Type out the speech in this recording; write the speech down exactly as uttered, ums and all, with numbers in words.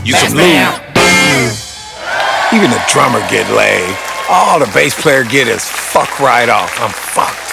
You some lube. Even the drummer get laid. All the bass player get is fuck right off. I'm fucked.